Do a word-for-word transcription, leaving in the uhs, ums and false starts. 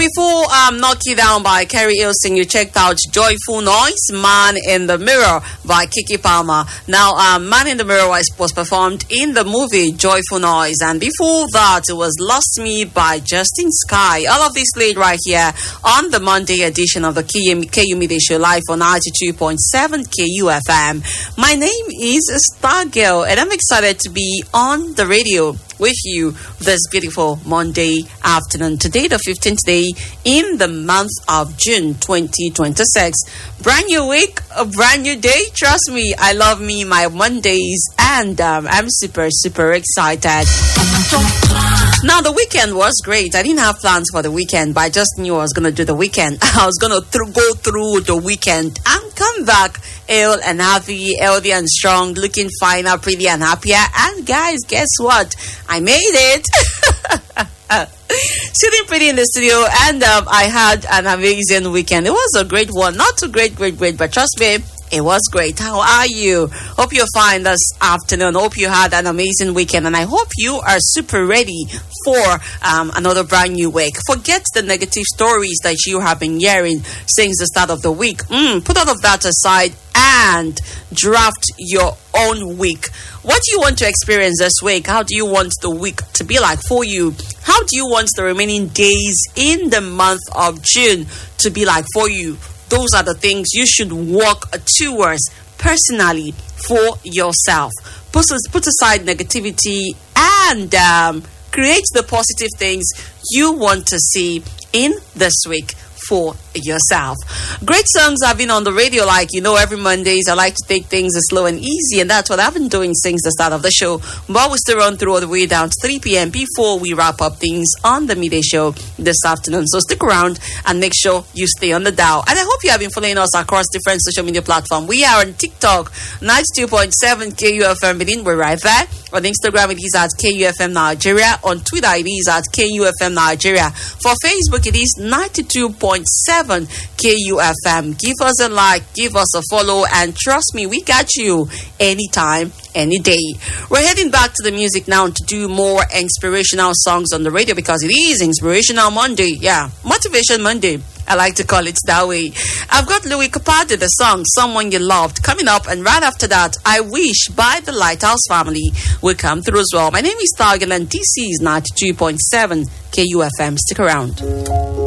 before um, Knock You Down by Kerry Ilson, you checked out Joyful Noise, Man in the Mirror by Kiki Palmer. Now, um, Man in the Mirror was, was performed in the movie Joyful Noise. And before that, it was Lost Me by Justin Sky. All of this played right here on the Monday edition of the K U Midday Show live on ninety-two point seven K U F M. My name is Star Girl, and I'm excited to be on the radio with you this beautiful Monday afternoon. Today, the fifteenth day in the month of June twenty twenty-six. Brand new week, a brand new day. Trust me, I love me, my Mondays, and um, I'm super, super excited. Now, the weekend was great. I didn't have plans for the weekend, but I just knew I was going to do the weekend. I was going to th- go through the weekend and come back ill and happy, healthy and strong, looking finer, pretty and happier. And guys, guess what? I made it. Sitting pretty in the studio, and um, I had an amazing weekend. It was a great one. Not too great, great, great, but trust me, it was great. How are you? Hope you're fine this afternoon. Hope you had an amazing weekend, and I hope you are super ready for um, another brand new week. Forget the negative stories that you have been hearing since the start of the week. Mm, put all of that aside and draft your own week. What do you want to experience this week? How do you want the week to be like for you? How do you want the remaining days in the month of June to be like for you? Those are the things you should work towards personally for yourself. Put, put aside negativity and um, create the positive things you want to see in this week for yourself. Great songs have been on the radio, like you know, every Mondays I like to take things slow and easy, and that's what I've been doing since the start of the show. But we still run through all the way down to three p.m. before we wrap up things on the midday show this afternoon. So stick around and make sure you stay on the dial. And I hope you have been following us across different social media platforms. We are on TikTok, ninety-two point seven K U F M Benin. We're right there. On Instagram, it is at K U F M Nigeria. On Twitter, it is at K U F M Nigeria. For Facebook, it is ninety-two point seven K U F M. Give us a like, give us a follow, and trust me, we got you anytime, any day. We're heading back to the music now to do more inspirational songs on the radio because it is Inspirational Monday. Yeah, Motivation Monday. I like to call it that way. I've got Louis Capaldi, the song Someone You Loved, coming up, and right after that, I Wish by the Lighthouse Family will come through as well. My name is Targan, and this is ninety-two point seven K U F M. Stick around.